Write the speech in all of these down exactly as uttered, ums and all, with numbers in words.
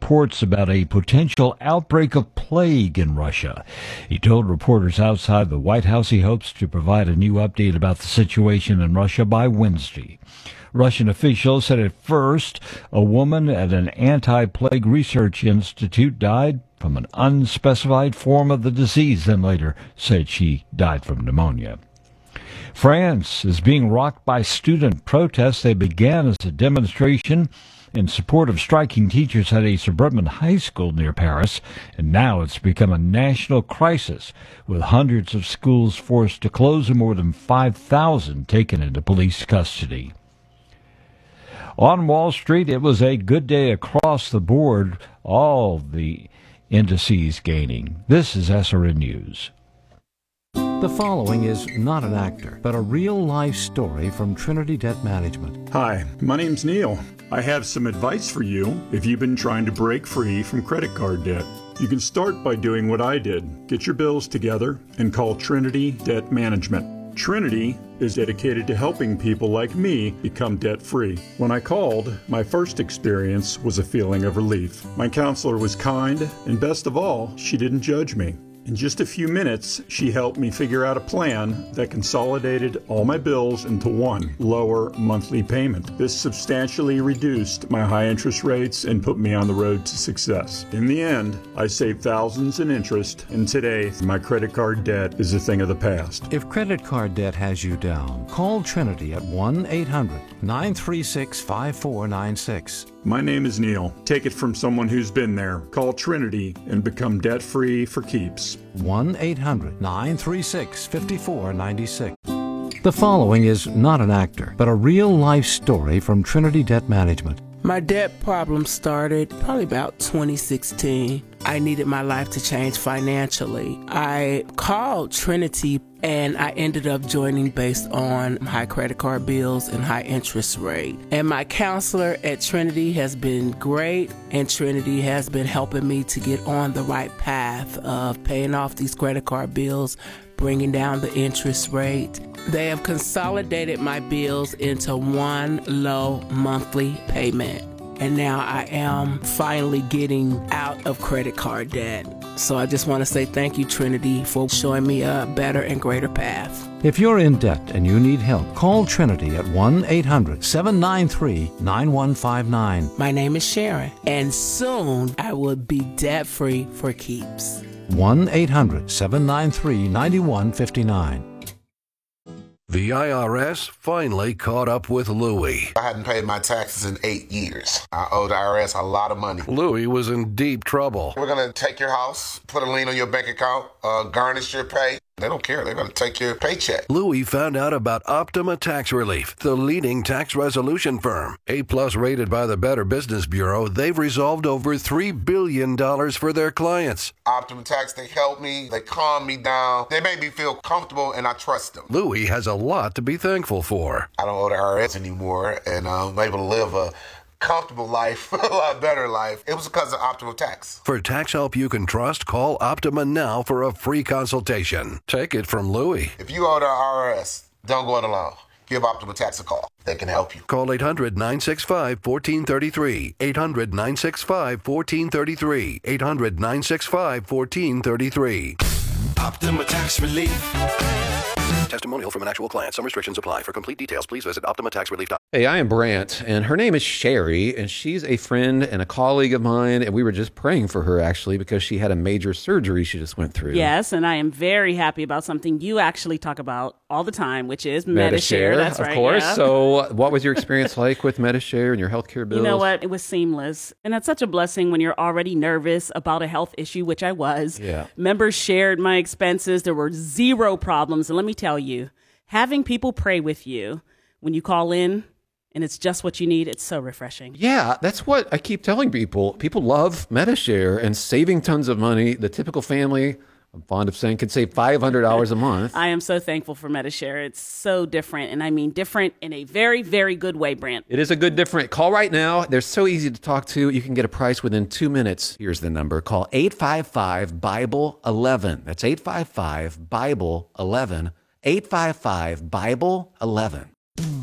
reports about a potential outbreak of plague in Russia. He told reporters outside the White House he hopes to provide a new update about the situation in Russia by Wednesday. Russian officials said at first a woman at an anti-plague research institute died from an unspecified form of the disease, then later said she died from pneumonia. France is being rocked by student protests. They began as a demonstration in support of striking teachers at a suburban high school near Paris, and now it's become a national crisis, with hundreds of schools forced to close and more than five thousand taken into police custody. On Wall Street, it was a good day across the board, all the indices gaining. This is S R N News. The following is not an actor, but a real-life story from Trinity Debt Management. Hi, my name's Neil. I have some advice for you if you've been trying to break free from credit card debt. You can start by doing what I did. Get your bills together and call Trinity Debt Management. Trinity is dedicated to helping people like me become debt-free. When I called, my first experience was a feeling of relief. My counselor was kind, and best of all, she didn't judge me. In just a few minutes, she helped me figure out a plan that consolidated all my bills into one lower monthly payment. This substantially reduced my high interest rates and put me on the road to success. In the end, I saved thousands in interest, and today, my credit card debt is a thing of the past. If credit card debt has you down, call Trinity at one eight hundred nine three six five four nine six. My name is Neil. Take it from someone who's been there. Call Trinity and become debt-free for keeps. one eight hundred nine three six five four nine six. The following is not an actor, but a real-life story from Trinity Debt Management. My debt problem started probably about twenty sixteen. I needed my life to change financially. I called Trinity and I ended up joining based on high credit card bills and high interest rate. And my counselor at Trinity has been great, and Trinity has been helping me to get on the right path of paying off these credit card bills, bringing down the interest rate. They have consolidated my bills into one low monthly payment. And now I am finally getting out of credit card debt. So I just want to say thank you, Trinity, for showing me a better and greater path. If you're in debt and you need help, call Trinity at one eight hundred seven nine three nine one five nine. My name is Sharon, and soon I will be debt-free for keeps. one eight hundred seven nine three nine one five nine. The I R S finally caught up with Louie. I hadn't paid my taxes in eight years. I owe the I R S a lot of money. Louie was in deep trouble. We're going to take your house, put a lien on your bank account, uh, garnish your pay. They don't care. They're going to take your paycheck. Louie found out about Optima Tax Relief, the leading tax resolution firm. A-plus rated by the Better Business Bureau, they've resolved over three billion dollars for their clients. Optima Tax, they help me. They calm me down. They make me feel comfortable, and I trust them. Louie has a lot to be thankful for. I don't owe the I R S anymore, and I'm able to live a comfortable life, a lot better life. It was because of Optima Tax. For tax help you can trust, call Optima now for a free consultation. Take it from Louie. If you owe the I R S, don't go it alone. Give Optima Tax a call. They can help you. Call eight hundred nine six five one four three three. eight hundred nine six five one four three three. eight hundred nine six five one four three three. Optima Tax Relief. Testimonial from an actual client. Some restrictions apply. For complete details, please visit optima tax relief dot com. Hey, I am Brant, and her name is Sherry, and she's a friend and a colleague of mine, and we were just praying for her, actually, because she had a major surgery she just went through. Yes, and I am very happy about something you actually talk about all the time, which is Medi-Share. Medi-Share, That's of right, course. yeah. So what was your experience like with Medi-Share and your healthcare bills? You know what? It was seamless, and that's such a blessing when you're already nervous about a health issue, which I was. Yeah. Members shared my expenses. There were zero problems, and let me tell you, having people pray with you when you call in and it's just what you need, it's so refreshing. Yeah, that's what I keep telling people. People love Medi-Share and saving tons of money. The typical family, I'm fond of saying, can save five hundred dollars a month. I am so thankful for Medi-Share. It's so different, and I mean different in a very, very good way, Brant. It is a good different. Call right now. They're so easy to talk to. You can get a price within two minutes. Here's the number. Call eight five five Bible eleven. That's eight five five Bible eleven. eight five five Bible eleven.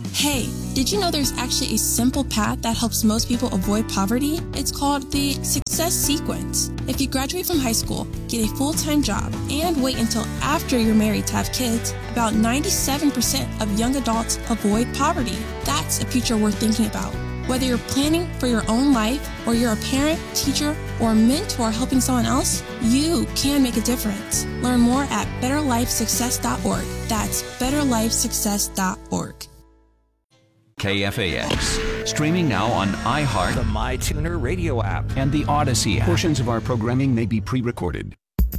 Hey, did you know there's actually a simple path that helps most people avoid poverty? It's called the says sequence. If you graduate from high school, get a full-time job, and wait until after you're married to have kids, about ninety-seven percent of young adults avoid poverty. That's a future worth thinking about. Whether you're planning for your own life, or you're a parent, teacher, or a mentor helping someone else, you can make a difference. Learn more at better life success dot org. That's better life success dot org. K F A X. Streaming now on iHeart, the MyTuner radio app, and the Odyssey app. Portions of our programming may be pre-recorded.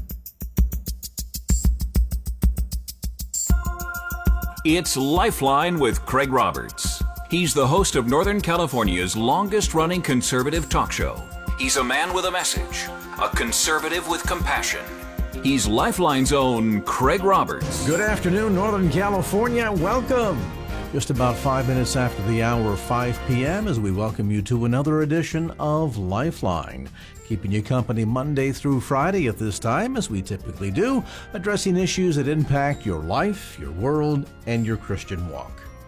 It's Lifeline with Craig Roberts. He's the host of Northern California's longest-running conservative talk show. He's a man with a message, a conservative with compassion. He's Lifeline's own Craig Roberts. Good afternoon, Northern California. Welcome. Just about five minutes after the hour of five p.m. as we welcome you to another edition of Lifeline. Keeping you company Monday through Friday at this time, as we typically do, addressing issues that impact your life, your world, and your Christian walk.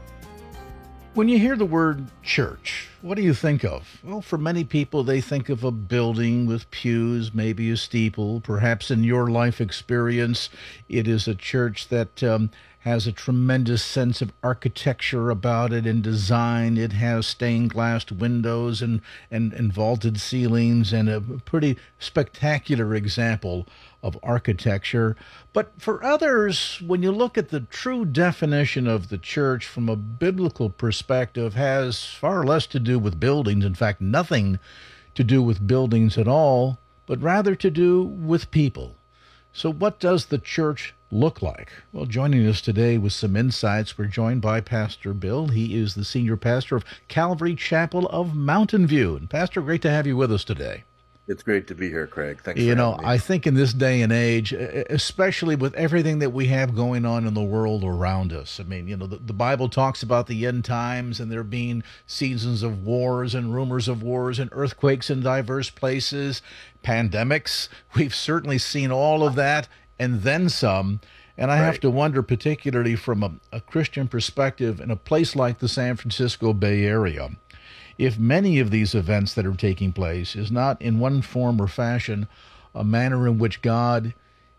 When you hear the word church, what do you think of? Well, for many people, they think of a building with pews, maybe a steeple. Perhaps in your life experience, it is a church that um, has a tremendous sense of architecture about it and design. It has stained glass windows and, and, and vaulted ceilings and a pretty spectacular example of architecture. But for others, when you look at the true definition of the church from a biblical perspective, has far less to do with buildings, in fact, nothing to do with buildings at all, but rather to do with people. So what does the church look like? Well, joining us today with some insights, we're joined by Pastor Bill. He is the senior pastor of Calvary Chapel of Mountain View. And Pastor, great to have you with us today. It's great to be here, Craig. Thanks you for know, having me. I think in this day and age, especially with everything that we have going on in the world around us, I mean, you know, the, the Bible talks about the end times and there being seasons of wars and rumors of wars and earthquakes in diverse places, pandemics. We've certainly seen all of that and then some. And I right. have to wonder, particularly from a, a Christian perspective, in a place like the San Francisco Bay Area, if many of these events that are taking place is not in one form or fashion a manner in which God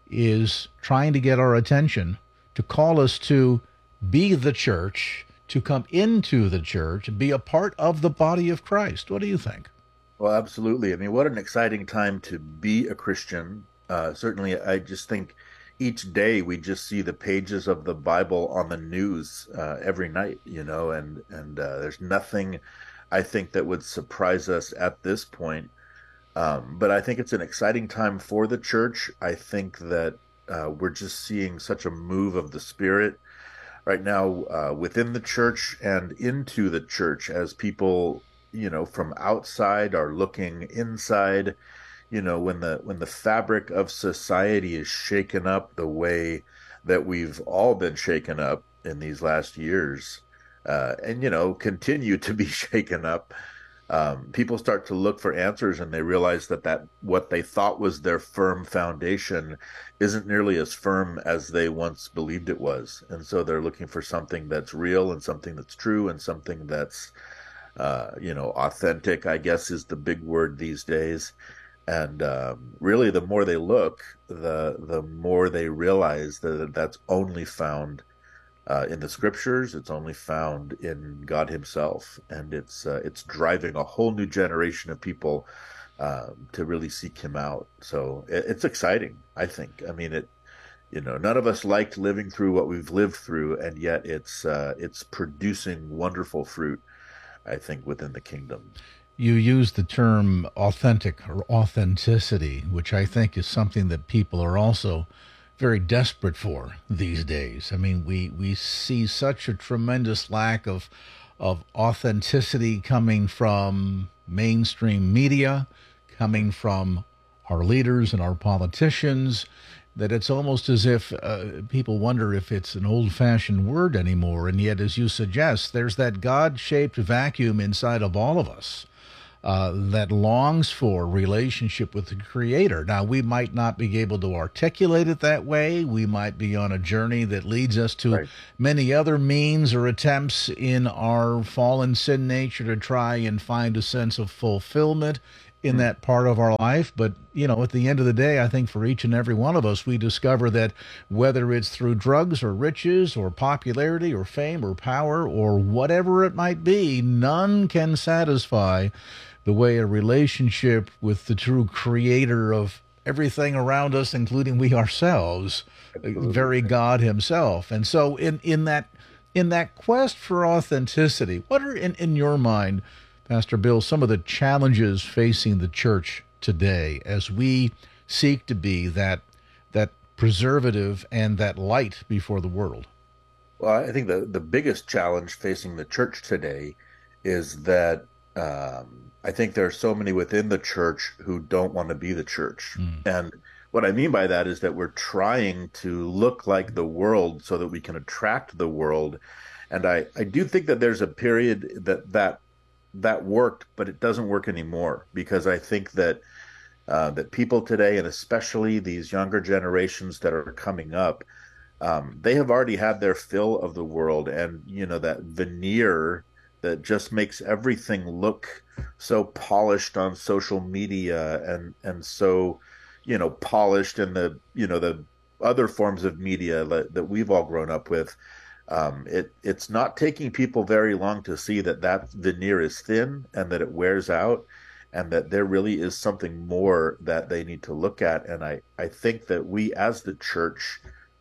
is trying to get our attention, to call us to be the church, to come into the church, be a part of the body of Christ. What do you think? Well, absolutely. I mean, what an exciting time to be a Christian. Uh, certainly, I just think each day we just see the pages of the Bible on the news uh, every night, you know, and, and uh, there's nothing I think that would surprise us at this point. Um, but I think it's an exciting time for the church. I think that uh, we're just seeing such a move of the Spirit right now uh, within the church and into the church as people, you know, from outside are looking inside. You know, when the when the fabric of society is shaken up the way that we've all been shaken up in these last years, Uh, and, you know, continue to be shaken up, um, people start to look for answers and they realize that, that what they thought was their firm foundation isn't nearly as firm as they once believed it was. And so they're looking for something that's real and something that's true and something that's, uh, you know, authentic, I guess is the big word these days. And um, really, the more they look, the the more they realize that that's only found Uh, in the scriptures. It's only found in God himself, and it's uh, it's driving a whole new generation of people uh, to really seek him out. So it, it's exciting, I think. I mean, it. You know, none of us liked living through what we've lived through, and yet it's uh, it's producing wonderful fruit, I think, within the kingdom. You use the term authentic or authenticity, which I think is something that people are also very desperate for these days. I mean, we, we see such a tremendous lack of of authenticity coming from mainstream media, coming from our leaders and our politicians, that it's almost as if uh, people wonder if it's an old-fashioned word anymore. And yet, as you suggest, there's that God-shaped vacuum inside of all of us Uh, that longs for relationship with the Creator. Now, we might not be able to articulate it that way. We might be on a journey that leads us to right. many other means or attempts in our fallen sin nature to try and find a sense of fulfillment in that part of our life. But, you know, at the end of the day, I think for each and every one of us, we discover that whether it's through drugs or riches or popularity or fame or power or whatever it might be, none can satisfy the way a relationship with the true creator of everything around us, including we ourselves, Absolutely. Very God himself. And so in, in that in that quest for authenticity, what are in, in your mind, Pastor Bill, some of the challenges facing the church today as we seek to be that that preservative and that light before the world? Well, I think the, the biggest challenge facing the church today is that um, I think there are so many within the church who don't want to be the church. Mm. And what I mean by that is that we're trying to look like the world so that we can attract the world. And I, I do think that there's a period that that that worked, but it doesn't work anymore, because I think that uh, that people today, and especially these younger generations that are coming up, um, they have already had their fill of the world, and you know, that veneer that just makes everything look so polished on social media and and so you know polished in the you know the other forms of media that, that we've all grown up with. Um, it it's not taking people very long to see that that veneer is thin and that it wears out, and that there really is something more that they need to look at. And I, I think that we as the church,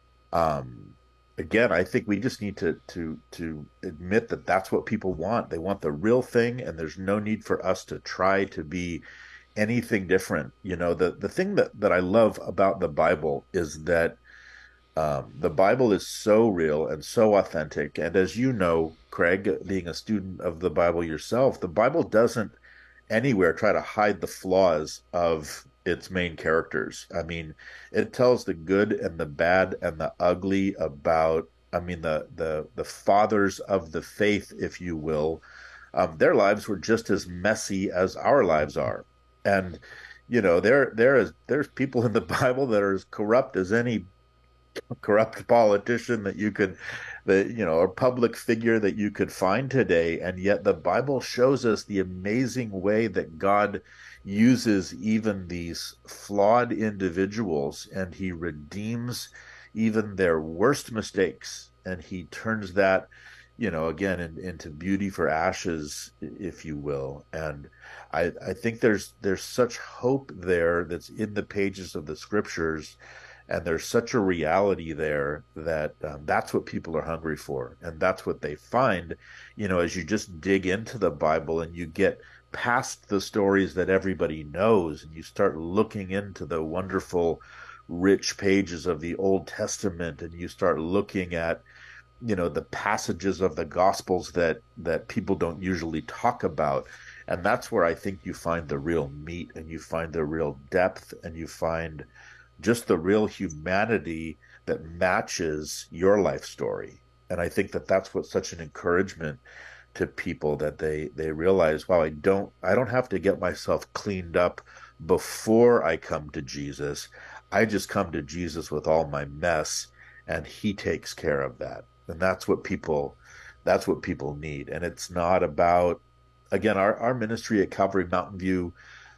um, again, I think we just need to to to admit that that's what people want. They want the real thing, and there's no need for us to try to be anything different. You know, the the thing that, that I love about the Bible is that Um, the Bible is so real and so authentic. And as you know, Craig, being a student of the Bible yourself, the Bible doesn't anywhere try to hide the flaws of its main characters. I mean, it tells the good and the bad and the ugly about, I mean, the, the, the fathers of the faith, if you will. Um, their lives were just as messy as our lives are. And, you know, there, there is, there's people in the Bible that are as corrupt as any corrupt politician that you could, that you know, a public figure that you could find today, and yet the Bible shows us the amazing way that God uses even these flawed individuals, and he redeems even their worst mistakes, and he turns that, you know, again in, into beauty for ashes, if you will. And I, I think there's there's such hope there that's in the pages of the scriptures. And there's such a reality there that um, that's what people are hungry for. And that's what they find, you know, as you just dig into the Bible and you get past the stories that everybody knows, and you start looking into the wonderful, rich pages of the Old Testament, and you start looking at, you know, the passages of the Gospels that, that people don't usually talk about. And that's where I think you find the real meat, and you find the real depth, and you find just the real humanity that matches your life story. And I think that that's what's such an encouragement to people, that they, they realize, wow, I don't, I don't have to get myself cleaned up before I come to Jesus. I just come to Jesus with all my mess, and he takes care of that. And that's what people, that's what people need. And it's not about, again, our, our ministry at Calvary Mountain View,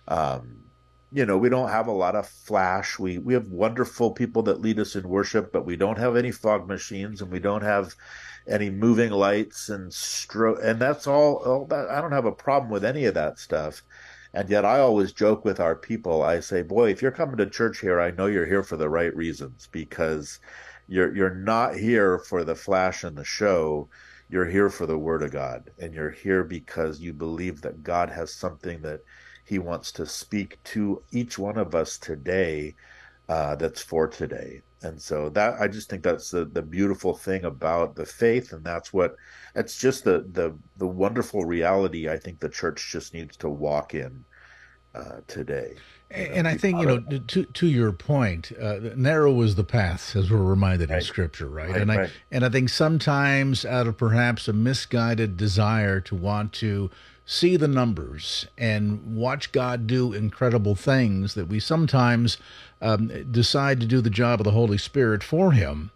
um, you know, we don't have a lot of flash. We we have wonderful people that lead us in worship, but we don't have any fog machines, and we don't have any moving lights and stro- and that's all, all that. I don't have a problem with any of that stuff. And yet I always joke with our people. I say, boy, if you're coming to church here, I know you're here for the right reasons, because you're you're not here for the flash and the show. You're here for the Word of God, and you're here because you believe that God has something that he wants to speak to each one of us today, uh, that's for today. And so that, I just think that's the, the beautiful thing about the faith. And that's what, it's just the, the, the wonderful reality I think the church just needs to walk in uh, today. And, and I think, you know, to to your point, uh, narrow is the path, as we're reminded right. in Scripture, right? right and right. I and I think sometimes out of perhaps a misguided desire to want to see the numbers and watch God do incredible things, that we sometimes um, decide to do the job of the Holy Spirit for him,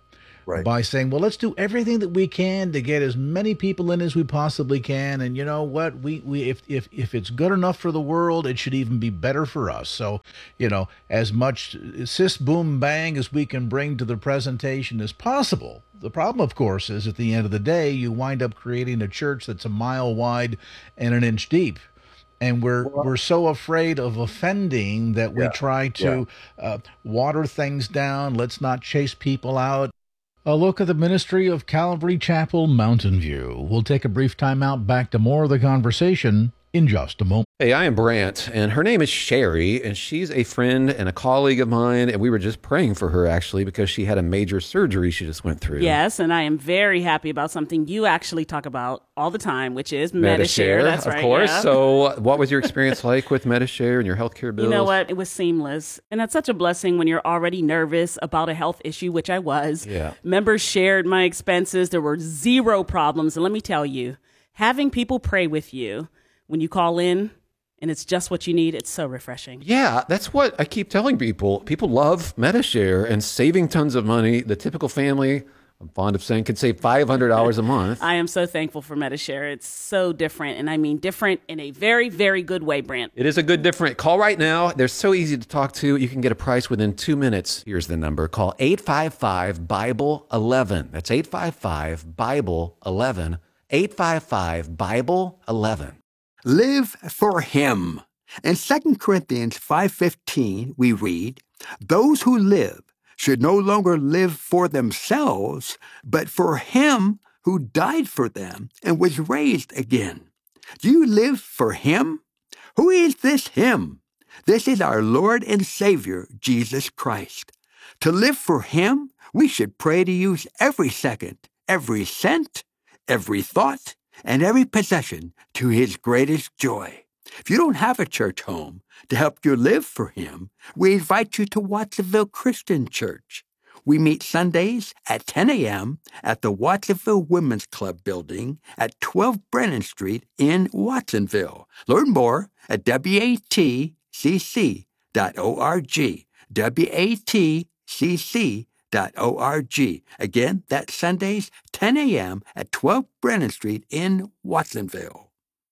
right. by saying, well, let's do everything that we can to get as many people in as we possibly can. And you know what? We, we if, if, if it's good enough for the world, it should even be better for us. So, you know, as much sis, boom, bang as we can bring to the presentation as possible. The problem, of course, is at the end of the day, you wind up creating a church that's a mile wide and an inch deep. And we're well, we're so afraid of offending that we yeah, try to yeah. uh, water things down. Let's not chase people out. A look at the ministry of Calvary Chapel, Mountain View. We'll take a brief time out. Back to more of the conversation in just a moment. Hey, I am Brant, and her name is Sherry, and she's a friend and a colleague of mine, and we were just praying for her, actually, because she had a major surgery she just went through. Yes, and I am very happy about something you actually talk about all the time, which is Medi-Share. Medi-Share, That's of right, course. yeah. So what was your experience like with Medi-Share and your healthcare bills? You know what? It was seamless, and that's such a blessing when you're already nervous about a health issue, which I was. Yeah. Members shared my expenses. There were zero problems, and let me tell you, having people pray with you when you call in, and it's just what you need, it's so refreshing. Yeah, that's what I keep telling people. People love Medi-Share and saving tons of money. The typical family, I'm fond of saying, can save five hundred dollars a month. I am so thankful for Medi-Share. It's so different, and I mean different in a very, very good way, Brant. It is a good different. Call right now. They're so easy to talk to. You can get a price within two minutes. Here's the number. Call eight five five, Bible eleven. That's eight five five, Bible eleven. eight five five, Bible eleven. Live for him. In Second Corinthians five fifteen, we read, "Those who live should no longer live for themselves, but for him who died for them and was raised again." Do you live for him? Who is this him? This is our Lord and Savior, Jesus Christ. To live for him, we should pray to use every second, every cent, every thought, and every possession to his greatest joy. If you don't have a church home to help you live for him, we invite you to Watsonville Christian Church. We meet Sundays at ten a.m. at the Watsonville Women's Club building at twelve Brennan Street in Watsonville. Learn more at W A T C C dot org. W A T C C dot org. Again, that's Sundays, ten a.m. at twelve Brennan Street in Watsonville.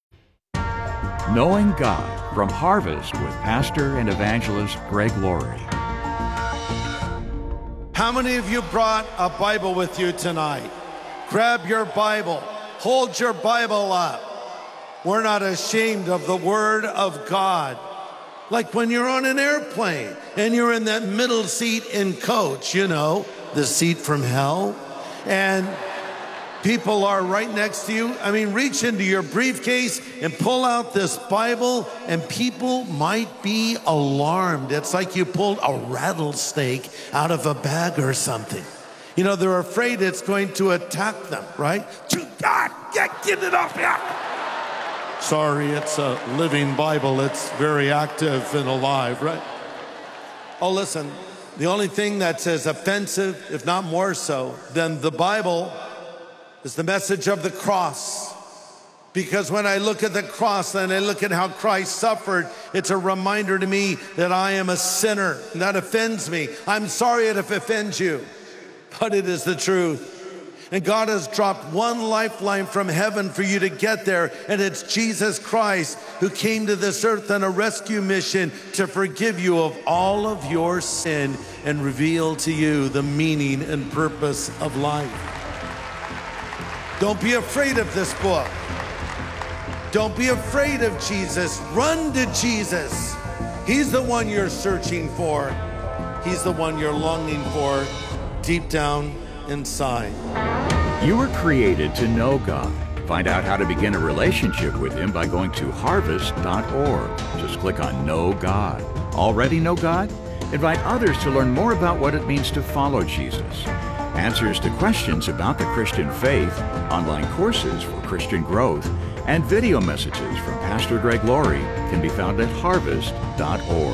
Knowing God from Harvest with Pastor and Evangelist Greg Laurie. How many of you brought a Bible with you tonight? Grab your Bible. Hold your Bible up. We're not ashamed of the Word of God. Like when you're on an airplane and you're in that middle seat in coach, you know, the seat from hell, and people are right next to you. I mean, reach into your briefcase and pull out this Bible, and people might be alarmed. It's like you pulled a rattlesnake out of a bag or something. You know, they're afraid it's going to attack them, right? God, get, get it off here. Sorry, it's a living Bible. It's very active and alive, right? Oh, listen, the only thing that's as offensive, if not more so, than the Bible is the message of the cross. Because when I look at the cross and I look at how Christ suffered, it's a reminder to me that I am a sinner, and that offends me. I'm sorry if it offends you, but it is the truth. And God has dropped one lifeline from heaven for you to get there, and it's Jesus Christ, who came to this earth on a rescue mission to forgive you of all of your sin and reveal to you the meaning and purpose of life. Don't be afraid of this book. Don't be afraid of Jesus. Run to Jesus. He's the one you're searching for. He's the one you're longing for deep down inside. You were created to know God. Find out how to begin a relationship with Him by going to harvest dot org. Just click on Know God. Already know God? Invite others to learn more about what it means to follow Jesus. Answers to questions about the Christian faith, online courses for Christian growth, and video messages from Pastor Greg Laurie can be found at harvest dot org.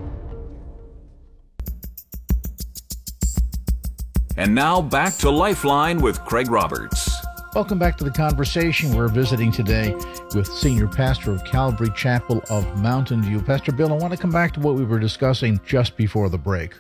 And now back to Lifeline with Craig Roberts. Welcome back to the conversation. We're visiting today with Senior Pastor of Calvary Chapel of Mountain View. Pastor Bill, I want to come back to what we were discussing just before the break.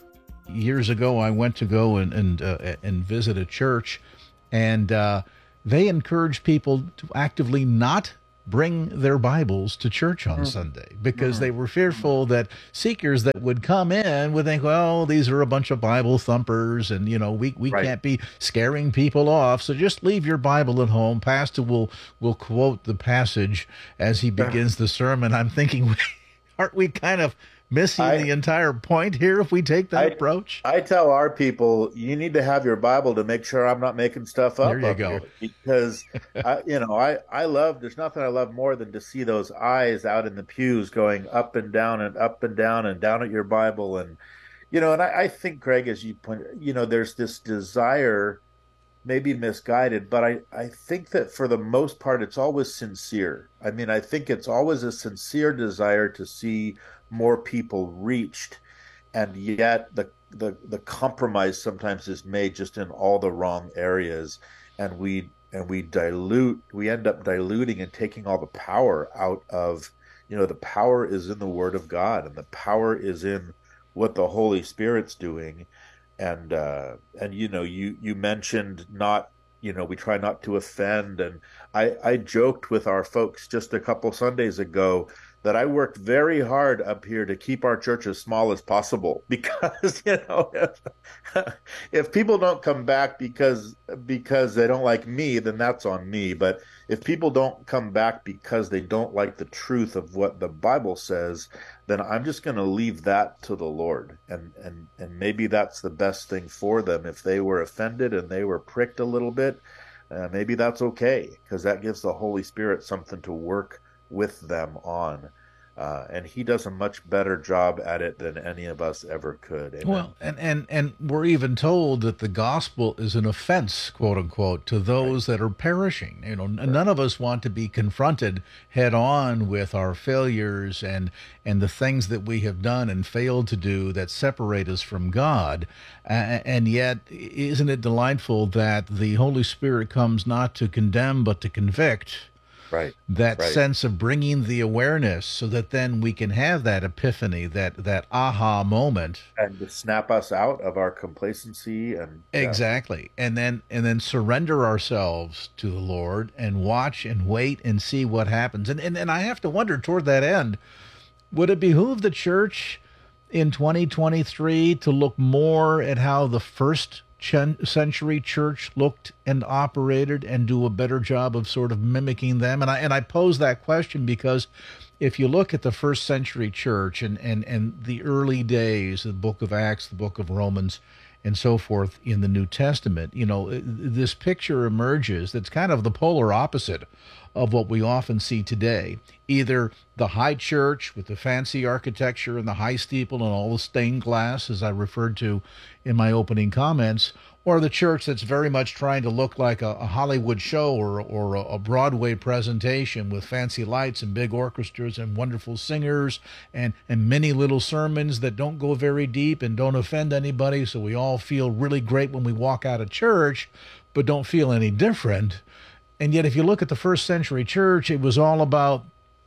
years ago, I went to go and and, uh, and visit a church, and uh, they encourage people to actively not bring their Bibles to church on mm-hmm. Sunday because mm-hmm. they were fearful that seekers that would come in would think, well, these are a bunch of Bible thumpers, and you know we we right. can't be scaring people off, so just leave your Bible at home. Pastor will will quote the passage as he begins the sermon. I'm thinking, aren't we kind of missing I, the entire point here if we take that I, approach? I tell our people, you need to have your Bible to make sure I'm not making stuff up. There you up go. Here. Because, I, you know, I, I love, there's nothing I love more than to see those eyes out in the pews going up and down and up and down and down at your Bible. And, you know, and I, I think, Craig, as you point, you know, there's this desire, maybe misguided, but I, I think that for the most part, it's always sincere. I mean, I think it's always a sincere desire to see more people reached, and yet the, the the compromise sometimes is made just in all the wrong areas, and we and we dilute we end up diluting and taking all the power out of, you know, the power is in the Word of God, and the power is in what the Holy Spirit's doing. And uh and you know, you you mentioned not, you know, we try not to offend, and I I joked with our folks just a couple Sundays ago that I worked very hard up here to keep our church as small as possible, because, you know, if, if people don't come back because because they don't like me, then that's on me. But if people don't come back because they don't like the truth of what the Bible says, then I'm just going to leave that to the Lord. And, and, and maybe that's the best thing for them. If they were offended and they were pricked a little bit, uh, maybe that's okay, because that gives the Holy Spirit something to work with them on. Uh, and he does a much better job at it than any of us ever could. Amen. Well, and, and, and we're even told that the gospel is an offense, quote unquote, to those right. that are perishing. You know, right. none of us want to be confronted head on with our failures and and the things that we have done and failed to do that separate us from God. Uh, and yet, isn't it delightful that the Holy Spirit comes not to condemn but to convict? Right. That right. sense of bringing the awareness so that then we can have that epiphany, that that aha moment, and to snap us out of our complacency and yeah. exactly, and then and then surrender ourselves to the Lord and watch and wait and see what happens. And and, and I have to wonder, toward that end, would it behoove the church in twenty twenty-three to look more at how the first century church looked and operated and do a better job of sort of mimicking them? And I and I pose that question because if you look at the first century church and, and, and the early days, the book of Acts, the book of Romans, and so forth in the New Testament, you know, this picture emerges that's kind of the polar opposite of what we often see today. Either the high church with the fancy architecture and the high steeple and all the stained glass, as I referred to in my opening comments, or the church that's very much trying to look like a, a Hollywood show or, or a, a Broadway presentation with fancy lights and big orchestras and wonderful singers and, and many little sermons that don't go very deep and don't offend anybody, so we all feel really great when we walk out of church, but don't feel any different. And yet, if you look at the first century church, it was all about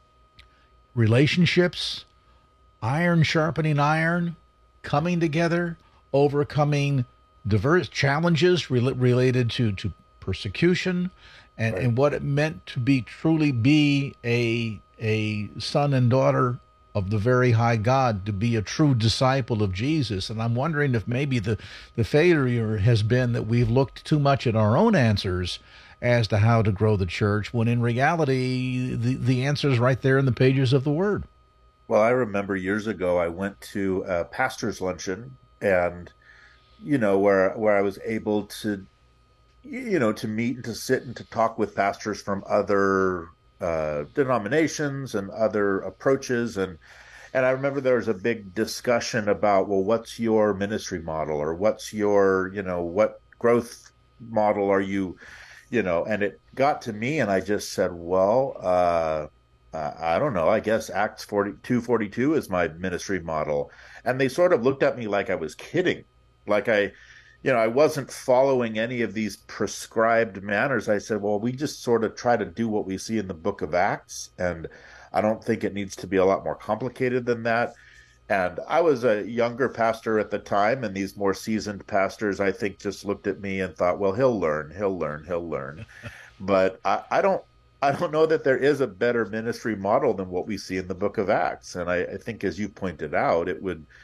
relationships, iron sharpening iron, coming together, overcoming diverse challenges re- related to, to persecution, and, right. and what it meant to be truly be a a son and daughter of the very high God, to be a true disciple of Jesus. And I'm wondering if maybe the, the failure has been that we've looked too much at our own answers as to how to grow the church, when in reality, the, the answer is right there in the pages of the Word. Well, I remember years ago, I went to a pastor's luncheon, and, you know, where where I was able to, you know, to meet and to sit and to talk with pastors from other uh, denominations and other approaches. And, and I remember there was a big discussion about, well, what's your ministry model, or what's your, you know, what growth model are you, you know, and it got to me, and I just said, well, uh, I don't know, I guess Acts forty-two forty-two is my ministry model. And they sort of looked at me like I was kidding. Like I, you know, I wasn't following any of these prescribed manners. I said, well, we just sort of try to do what we see in the book of Acts. And I don't think it needs to be a lot more complicated than that. And I was a younger pastor at the time, and these more seasoned pastors, I think, just looked at me and thought, well, he'll learn, he'll learn, he'll learn. But I, I don't I don't know that there is a better ministry model than what we see in the book of Acts. And I, I think, as you pointed out, it would